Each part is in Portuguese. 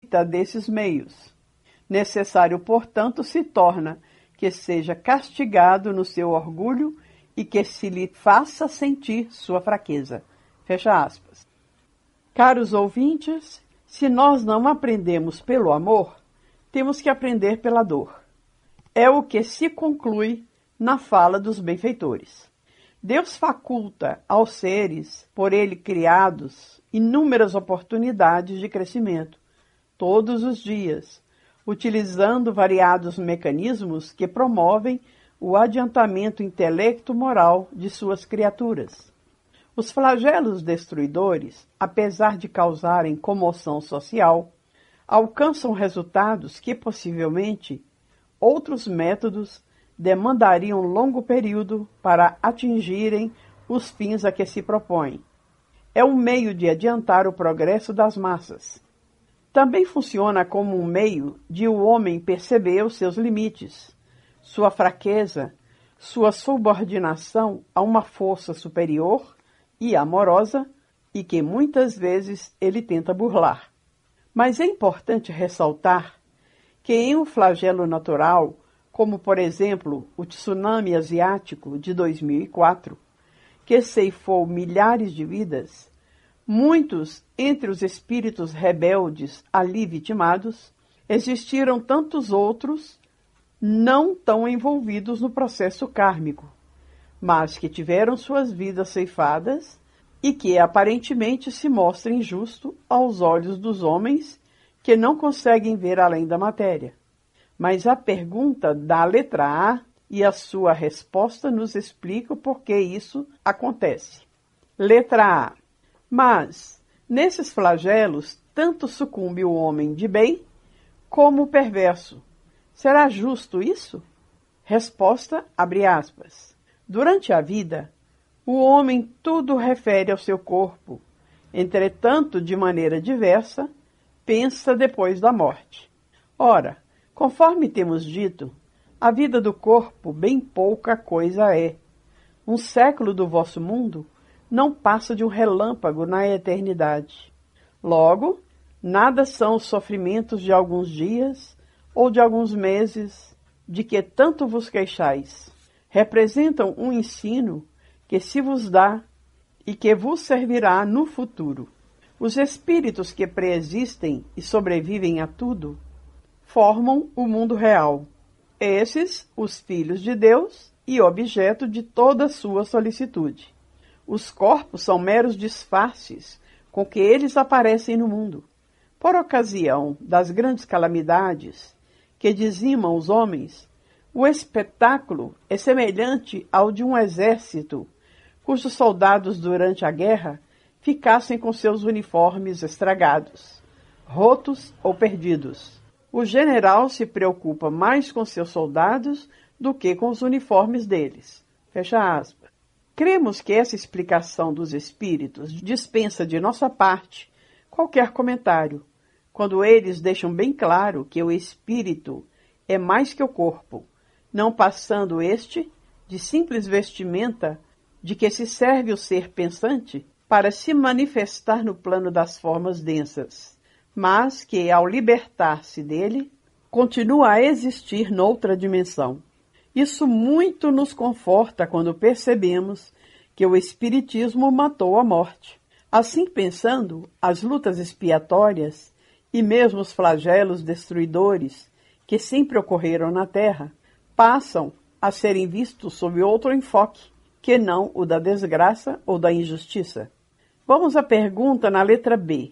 desses meios. Necessário, portanto, se torna que seja castigado no seu orgulho e que se lhe faça sentir sua fraqueza. Fecha aspas. Caros ouvintes, se nós não aprendemos pelo amor, temos que aprender pela dor. É o que se conclui na fala dos benfeitores. Deus faculta aos seres, por ele criados, inúmeras oportunidades de crescimento, todos os dias, utilizando variados mecanismos que promovem o adiantamento intelecto-moral de suas criaturas. Os flagelos destruidores, apesar de causarem comoção social, alcançam resultados que, possivelmente, outros métodos demandariam longo período para atingirem os fins a que se propõem. É um meio de adiantar o progresso das massas. Também funciona como um meio de o homem perceber os seus limites, sua fraqueza, sua subordinação a uma força superior e amorosa, e que muitas vezes ele tenta burlar. Mas é importante ressaltar que em um flagelo natural, como por exemplo o tsunami asiático de 2004, que ceifou milhares de vidas, muitos entre os espíritos rebeldes ali vitimados, existiram tantos outros não tão envolvidos no processo kármico, mas que tiveram suas vidas ceifadas e que aparentemente se mostra injusto aos olhos dos homens que não conseguem ver além da matéria. Mas a pergunta da letra A e a sua resposta nos explicam por que isso acontece. Letra A. Mas, nesses flagelos, tanto sucumbe o homem de bem como o perverso. Será justo isso? Resposta, abre aspas. Durante a vida, o homem tudo refere ao seu corpo. Entretanto, de maneira diversa, pensa depois da morte. Ora, conforme temos dito, a vida do corpo bem pouca coisa é. Um século do vosso mundo não passa de um relâmpago na eternidade. Logo, nada são os sofrimentos de alguns dias ou de alguns meses de que tanto vos queixais. Representam um ensino que se vos dá e que vos servirá no futuro. Os espíritos que preexistem e sobrevivem a tudo formam o mundo real. Esses, os filhos de Deus e objeto de toda sua solicitude. Os corpos são meros disfarces com que eles aparecem no mundo. Por ocasião das grandes calamidades que dizimam os homens, o espetáculo é semelhante ao de um exército cujos soldados durante a guerra ficassem com seus uniformes estragados, rotos ou perdidos. O general se preocupa mais com seus soldados do que com os uniformes deles. Fecha aspas. Cremos que essa explicação dos espíritos dispensa de nossa parte qualquer comentário, quando eles deixam bem claro que o espírito é mais que o corpo, não passando este de simples vestimenta de que se serve o ser pensante para se manifestar no plano das formas densas, mas que, ao libertar-se dele, continua a existir noutra dimensão. Isso muito nos conforta quando percebemos que o Espiritismo matou a morte. Assim pensando, as lutas expiatórias e mesmo os flagelos destruidores que sempre ocorreram na Terra passam a serem vistos sob outro enfoque, que não o da desgraça ou da injustiça. Vamos à pergunta na letra B.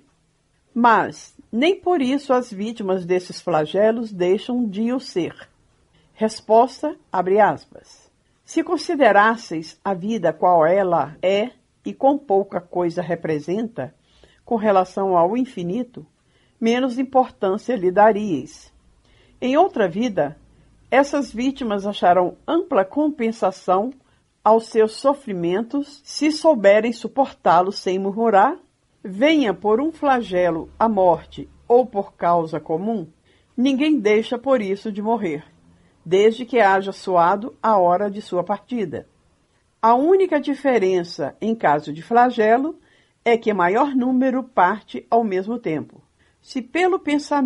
Mas nem por isso as vítimas desses flagelos deixam de o ser. Resposta, abre aspas. Se considerasseis a vida qual ela é e quão pouca coisa representa com relação ao infinito, menos importância lhe daríeis. Em outra vida, essas vítimas acharão ampla compensação aos seus sofrimentos se souberem suportá-los sem murmurar. Venha por um flagelo a morte ou por causa comum, ninguém deixa por isso de morrer, desde que haja soado a hora de sua partida. A única diferença em caso de flagelo é que maior número parte ao mesmo tempo. Se pelo pensamento